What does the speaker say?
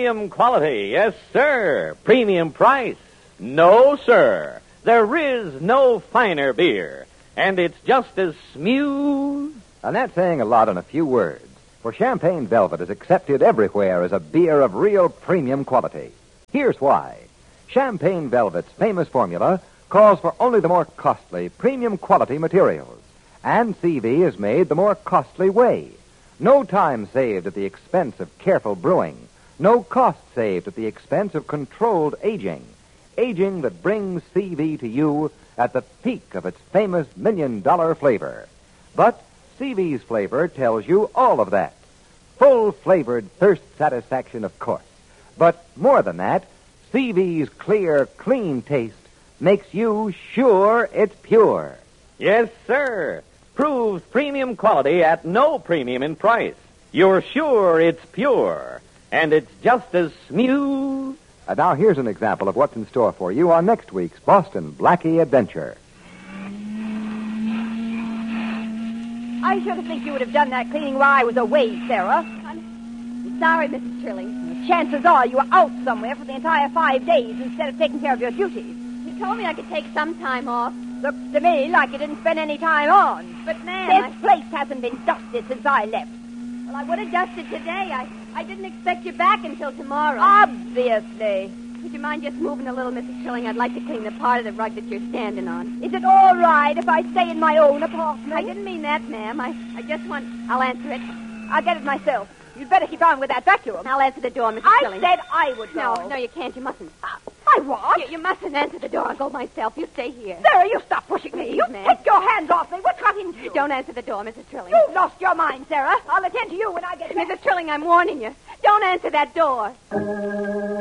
Premium quality, yes, sir. Premium price, no, sir. There is no finer beer, and it's just as smooth. And that's saying a lot in a few words, for Champagne Velvet is accepted everywhere as a beer of real premium quality. Here's why. Champagne Velvet's famous formula calls for only the more costly, premium quality materials, and CV is made the more costly way. No time saved at the expense of careful brewing. No cost saved at the expense of controlled aging. Aging that brings CV to you at the peak of its famous $1 million flavor. But CV's flavor tells you all of that. Full-flavored thirst satisfaction, of course. But more than that, CV's clear, clean taste makes you sure it's pure. Yes, sir. Proves premium quality at no premium in price. You're sure it's pure, and it's just as smooth. And now here's an example of what's in store for you on next week's Boston Blackie Adventure. I should have think you would have done that cleaning while I was away, Sarah. I'm sorry, Mrs. Trilling. Chances are you were out somewhere for the entire 5 days instead of taking care of your duties. You told me I could take some time off. Looks to me like you didn't spend any time on. But, ma'am, This place hasn't been dusted since I left. Well, I would have dusted today. I didn't expect you back until tomorrow. Obviously. Would you mind just moving a little, Mrs. Trilling? I'd like to clean the part of the rug that you're standing on. Is it all right if I stay in my own apartment? I didn't mean that, ma'am. I just want... I'll answer it. I'll get it myself. You'd better keep on with that vacuum. I'll answer the door, Mrs. I Trilling. said I would go. No, you can't. You mustn't. I what? You mustn't answer the door. I'll go myself. You stay here. Sarah, you stop pushing me. You ma'am. take your hands off me. What's got into you? Don't answer the door, Mrs. Trilling. You've lost your mind, Sarah. I'll attend to you when I get back. Mrs. Trilling, I'm warning you. Don't answer that door.